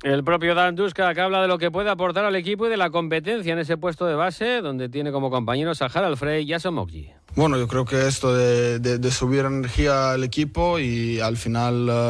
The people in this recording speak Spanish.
El propio Dan Duska, que habla de lo que puede aportar al equipo y de la competencia en ese puesto de base, donde tiene como compañeros a Harald Frey y Jason Mokji. Bueno, yo creo que esto de subir energía al equipo y al final